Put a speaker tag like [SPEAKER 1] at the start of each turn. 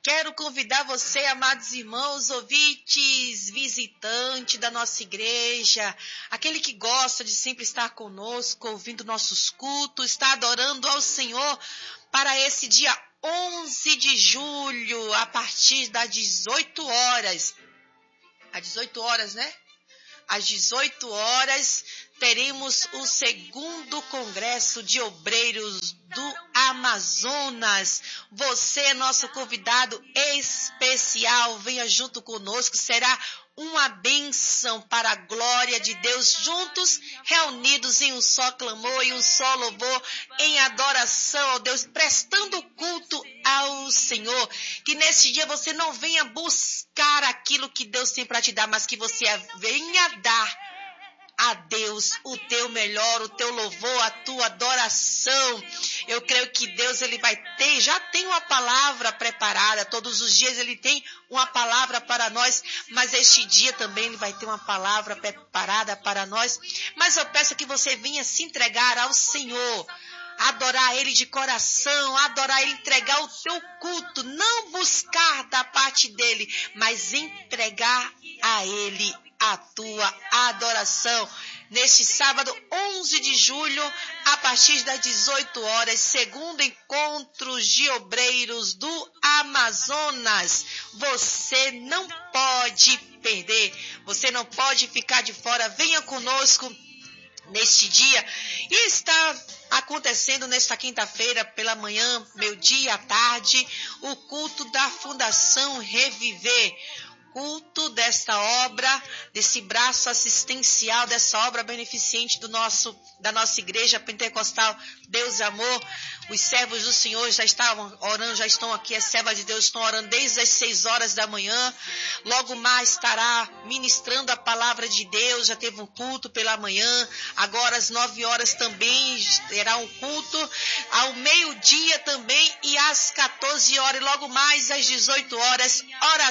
[SPEAKER 1] Quero convidar você, amados irmãos, ouvintes, visitante da nossa igreja, aquele que gosta de sempre estar conosco, ouvindo nossos cultos, está adorando ao Senhor para esse dia 11 de julho, a partir das 18 horas. Às 18 horas, né? Às 18 horas, teremos o segundo Congresso de Obreiros do Amazonas. Você é nosso convidado especial. Venha junto conosco. Será uma bênção para a glória de Deus. Juntos, reunidos em um só clamor e um só louvor, em adoração ao Deus, prestando culto ao Senhor. Que nesse dia você não venha buscar aquilo que Deus tem para te dar, mas que você venha dar a Deus o teu melhor, o teu louvor, a tua adoração. Eu creio que Deus ele vai ter, já tem uma palavra preparada, todos os dias ele tem uma palavra para nós, mas este dia também ele vai ter uma palavra preparada para nós. Mas eu peço que você venha se entregar ao Senhor, adorar Ele de coração, adorar Ele, entregar o teu culto, não buscar da parte dEle, mas entregar a Ele a tua adoração. Neste sábado, 11 de julho, a partir das 18 horas, segundo encontro de obreiros do Amazonas. Você não pode perder, você não pode ficar de fora. Venha conosco neste dia. E está acontecendo nesta quinta-feira pela manhã, meio-dia à tarde, o culto da Fundação Reviver. Culto desta obra, desse braço assistencial, dessa obra beneficente da nossa igreja pentecostal Deus e Amor. Os servos do Senhor já estavam orando, já estão aqui, as servas de Deus estão orando desde as 6 horas da manhã. Logo mais estará ministrando a palavra de Deus, já teve um culto pela manhã, agora às 9 horas também terá um culto, ao meio-dia também e às 14 horas, e logo mais às 18 horas, oração